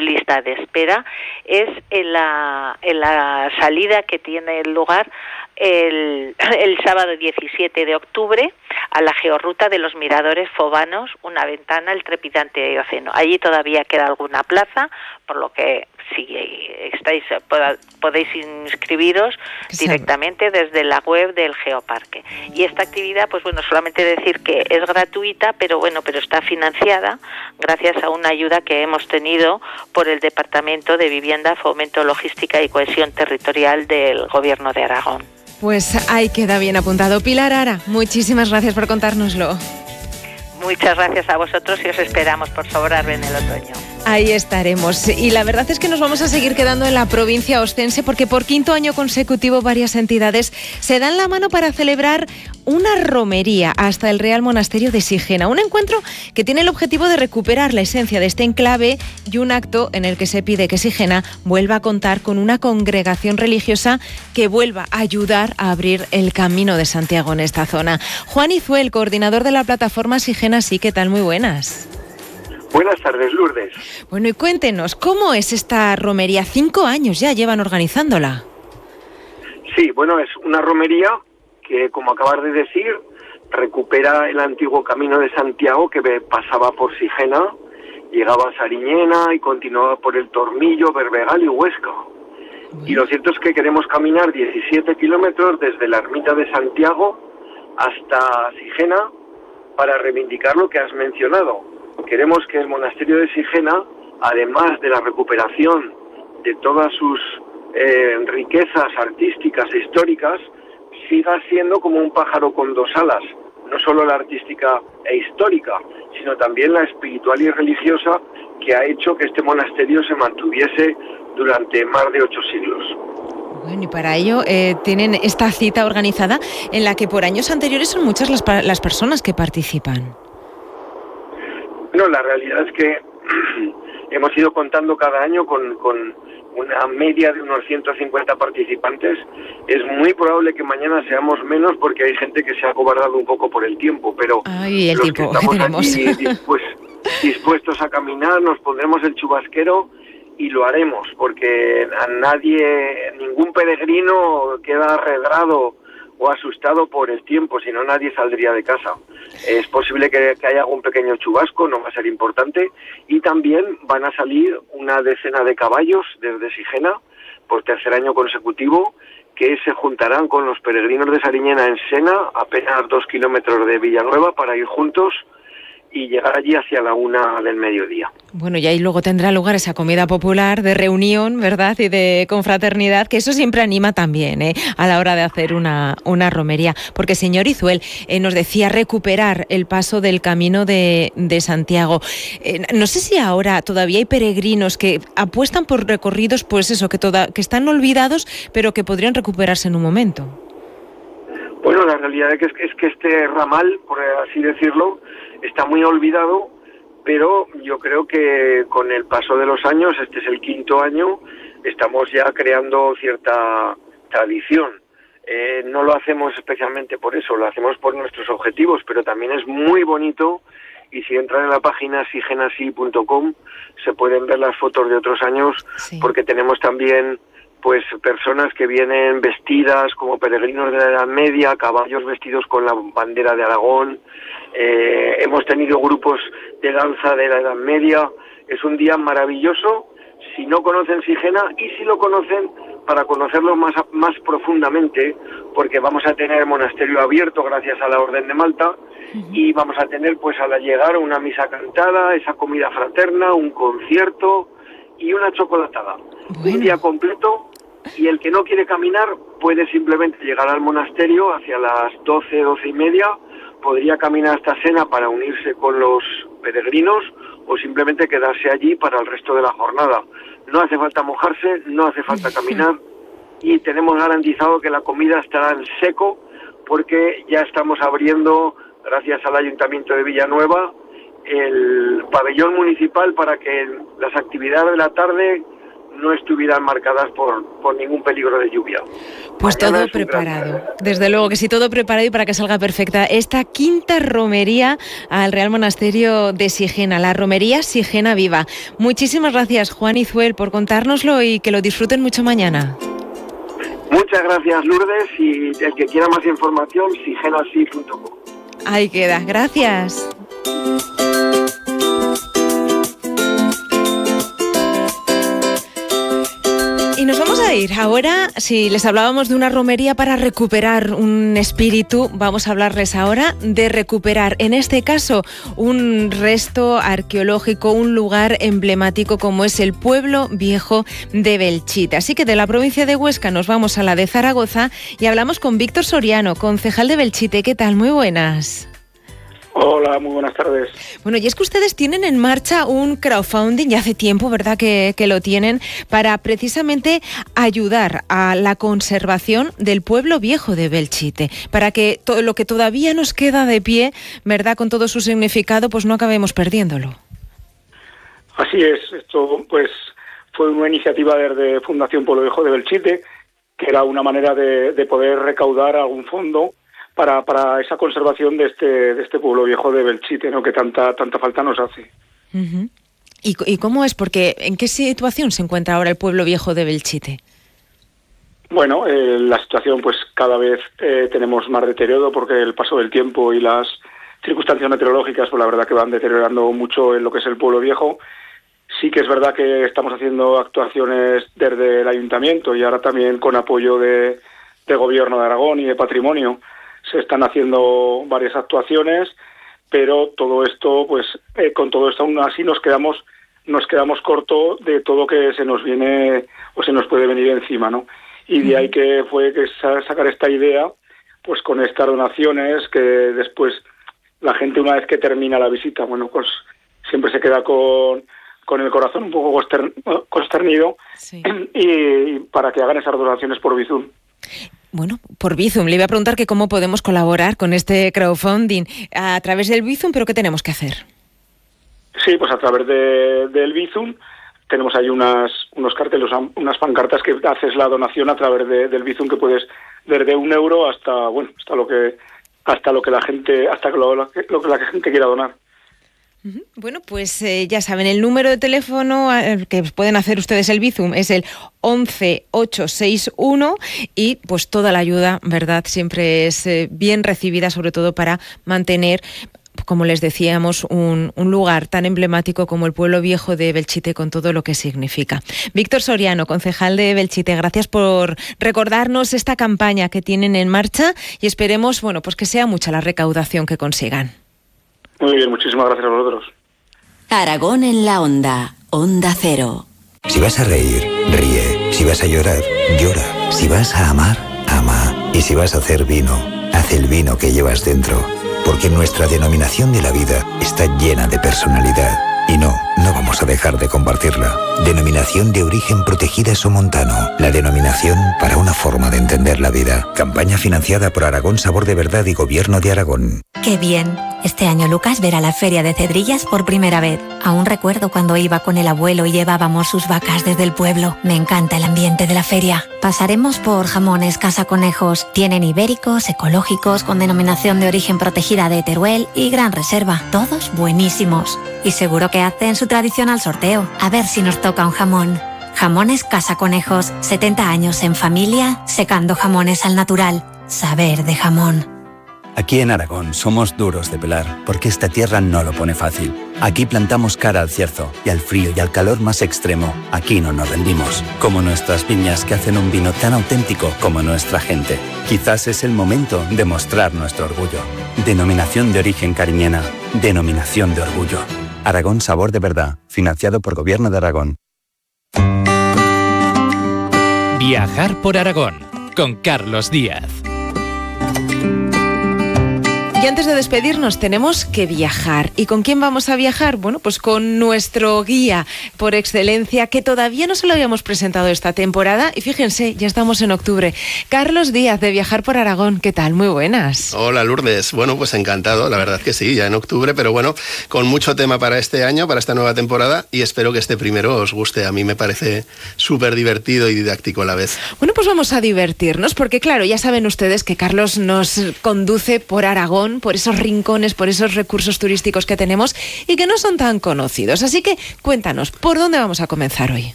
lista de espera es en la salida que tiene lugar el sábado 17 de octubre a la georruta de los Miradores Fobanos, una ventana, el trepidante Eoceno. Allí todavía queda alguna plaza, por lo que si estáis podéis inscribiros directamente desde la web del Geoparque. Y esta actividad, pues bueno, solamente decir que es gratuita, pero está financiada gracias a una ayuda que hemos tenido por el Departamento de Vivienda, Fomento, Logística y Cohesión Territorial del Gobierno de Aragón. Pues ahí queda bien apuntado. Pilar Ara, muchísimas gracias por contárnoslo. Muchas gracias a vosotros y os esperamos por Sobrarbe en el otoño. Ahí estaremos. Y la verdad es que nos vamos a seguir quedando en la provincia ostense porque por quinto año consecutivo varias entidades se dan la mano para celebrar una romería hasta el Real Monasterio de Sigena. Un encuentro que tiene el objetivo de recuperar la esencia de este enclave y un acto en el que se pide que Sigena vuelva a contar con una congregación religiosa que vuelva a ayudar a abrir el Camino de Santiago en esta zona. Juan Izuel, coordinador de la plataforma Sigena Sí, ¿qué tal? Muy buenas. Buenas tardes, Lourdes. Bueno, y cuéntenos, ¿cómo es esta romería? 5 años ya llevan organizándola. Sí, bueno, es una romería que, como acabas de decir, recupera el antiguo Camino de Santiago que pasaba por Sigena, llegaba a Sariñena y continuaba por el Tornillo, Berbegal y Huesca. Bueno. Y lo cierto es que queremos caminar 17 kilómetros desde la ermita de Santiago hasta Sigena para reivindicar lo que has mencionado. Queremos que el monasterio de Sigena, además de la recuperación de todas sus riquezas artísticas e históricas, siga siendo como un pájaro con dos alas, no solo la artística e histórica, sino también la espiritual y religiosa que ha hecho que este monasterio se mantuviese durante más de 8 siglos. Bueno, y para ello tienen esta cita organizada en la que por años anteriores son muchas las personas que participan. No, la realidad es que hemos ido contando cada año con una media de unos 150 participantes. Es muy probable que mañana seamos menos porque hay gente que se ha acobardado un poco por el tiempo, pero el los tiempo que estamos tenemos aquí dispuestos a caminar, nos pondremos el chubasquero y lo haremos, porque ningún peregrino queda arredrado o asustado por el tiempo, si no nadie saldría de casa. Es posible que haya algún pequeño chubasco, no va a ser importante, y también van a salir una decena de caballos desde Sigena, por 3er año consecutivo, que se juntarán con los peregrinos de Sariñena en Sena, apenas 2 kilómetros de Villanueva, para ir juntos y llegar allí hacia la 1 del mediodía. Bueno, y ahí luego tendrá lugar esa comida popular de reunión, ¿verdad? Y de confraternidad, que eso siempre anima también, a la hora de hacer una romería. Porque, señor Izuel, nos decía recuperar el paso del Camino de Santiago. No sé si ahora todavía hay peregrinos que apuestan por recorridos, pues eso, que están olvidados, pero que podrían recuperarse en un momento. Bueno, la realidad es que este ramal, por así decirlo, está muy olvidado, pero yo creo que con el paso de los años, este es el 5º año, estamos ya creando cierta tradición. No lo hacemos especialmente por eso, lo hacemos por nuestros objetivos, pero también es muy bonito, y si entran en la página sigenasi.com se pueden ver las fotos de otros años, sí. Porque tenemos también pues personas que vienen vestidas como peregrinos de la Edad Media, caballos vestidos con la bandera de Aragón. Hemos tenido grupos de danza de la Edad Media. Es un día maravilloso si no conocen Sigena, y si lo conocen, para conocerlo más profundamente, porque vamos a tener monasterio abierto gracias a la Orden de Malta, y vamos a tener pues al llegar una misa cantada, esa comida fraterna, un concierto y una chocolatada. Bueno. Un día completo, y el que no quiere caminar puede simplemente llegar al monasterio hacia las 12, 12 y media, podría caminar hasta Sena para unirse con los peregrinos, o simplemente quedarse allí para el resto de la jornada. No hace falta mojarse, no hace falta caminar, y tenemos garantizado que la comida estará en seco, porque ya estamos abriendo, gracias al Ayuntamiento de Villanueva, el pabellón municipal para que las actividades de la tarde no estuvieran marcadas por ningún peligro de lluvia. Pues Mañana todo preparado, desde luego que sí, todo preparado y para que salga perfecta esta quinta romería al Real Monasterio de Sigena, la romería Sigena Viva. Muchísimas gracias, Juan Izuel, por contárnoslo y que lo disfruten mucho mañana. Muchas gracias, Lourdes, y el que quiera más información, sigenasi.com. Ahí queda, gracias. Y nos vamos a ir. Ahora, si les hablábamos de una romería para recuperar un espíritu, vamos a hablarles ahora de recuperar, en este caso, un resto arqueológico, un lugar emblemático como es el pueblo viejo de Belchite. Así que de la provincia de Huesca nos vamos a la de Zaragoza y hablamos con Víctor Soriano, concejal de Belchite. ¿Qué tal? Muy buenas. Hola, muy buenas tardes. Bueno, y es que ustedes tienen en marcha un crowdfunding, ya hace tiempo, ¿verdad?, que lo tienen, para precisamente ayudar a la conservación del pueblo viejo de Belchite, para que todo lo que todavía nos queda de pie, ¿verdad?, con todo su significado, pues no acabemos perdiéndolo. Así es, esto pues fue una iniciativa desde Fundación Pueblo Viejo de Belchite, que era una manera de poder recaudar algún fondo para esa conservación de este pueblo viejo de Belchite, ¿no?, que tanta falta nos hace. Uh-huh. ¿Y cómo es? Porque ¿en qué situación se encuentra ahora el pueblo viejo de Belchite? Bueno, la situación pues cada vez tenemos más deterioro porque el paso del tiempo y las circunstancias meteorológicas pues la verdad que van deteriorando mucho en lo que es el pueblo viejo. Sí que es verdad que estamos haciendo actuaciones desde el ayuntamiento y ahora también con apoyo de Gobierno de Aragón y de Patrimonio. Se están haciendo varias actuaciones, pero todo esto, pues con todo esto aún así nos quedamos corto de todo que se nos viene o se nos puede venir encima, ¿no? Y de ahí que fue que sacar esta idea, pues con estas donaciones que después la gente una vez que termina la visita, bueno, pues siempre se queda con el corazón un poco consternido, sí. Y para que hagan esas donaciones por Bizum. Bueno, por Bizum. Le iba a preguntar que cómo podemos colaborar con este crowdfunding a través del Bizum, pero ¿qué tenemos que hacer? Sí, pues a través del Bizum tenemos ahí unos carteles, unas pancartas que haces la donación a través del Bizum, que puedes desde €1 hasta lo que la gente quiera donar. Bueno, pues ya saben, el número de teléfono que pueden hacer ustedes el Bizum es el 11861 y pues toda la ayuda, ¿verdad?, siempre es bien recibida, sobre todo para mantener, como les decíamos, un lugar tan emblemático como el pueblo viejo de Belchite con todo lo que significa. Víctor Soriano, concejal de Belchite, gracias por recordarnos esta campaña que tienen en marcha y esperemos, bueno, pues que sea mucha la recaudación que consigan. Muy bien, muchísimas gracias a vosotros. Aragón en la Onda, Onda Cero. Si vas a reír, ríe. Si vas a llorar, llora. Si vas a amar, ama. Y si vas a hacer vino, haz el vino que llevas dentro. Porque nuestra denominación de la vida está llena de personalidad. Y no vamos a dejar de compartirla. Denominación de origen protegida Somontano. La denominación para una forma de entender la vida. Campaña financiada por Aragón Sabor de Verdad y Gobierno de Aragón. ¡Qué bien! Este año Lucas verá la Feria de Cedrillas por primera vez. Aún recuerdo cuando iba con el abuelo y llevábamos sus vacas desde el pueblo. Me encanta el ambiente de la feria. Pasaremos por Jamones Casa Conejos. Tienen ibéricos, ecológicos, con denominación de origen protegida de Teruel y Gran Reserva. Todos buenísimos. Y seguro que hacen su tradicional sorteo. A ver si nos toca un jamón. Jamones Casa Conejos. 70 años en familia, secando jamones al natural. Saber de jamón. Aquí en Aragón somos duros de pelar, porque esta tierra no lo pone fácil. Aquí plantamos cara al cierzo y al frío y al calor más extremo. Aquí no nos rendimos, como nuestras viñas que hacen un vino tan auténtico como nuestra gente. Quizás es el momento de mostrar nuestro orgullo. Denominación de origen cariñena, denominación de orgullo. Aragón Sabor de Verdad, financiado por Gobierno de Aragón. Viajar por Aragón, con Carlos Díaz. Y antes de despedirnos tenemos que viajar. ¿Y con quién vamos a viajar? Bueno, pues con nuestro guía por excelencia, que todavía no se lo habíamos presentado esta temporada. Y fíjense, ya estamos en octubre. Carlos Díaz, de Viajar por Aragón. ¿Qué tal? Muy buenas. Hola, Lourdes. Bueno, pues encantado. La verdad que sí, ya en octubre, pero bueno, con mucho tema para este año, para esta nueva temporada, y espero que este primero os guste. A mí me parece súper divertido y didáctico a la vez. Bueno, pues vamos a divertirnos, porque claro, ya saben ustedes que Carlos nos conduce por Aragón, por esos rincones, por esos recursos turísticos que tenemos y que no son tan conocidos. Así que cuéntanos, ¿por dónde vamos a comenzar hoy?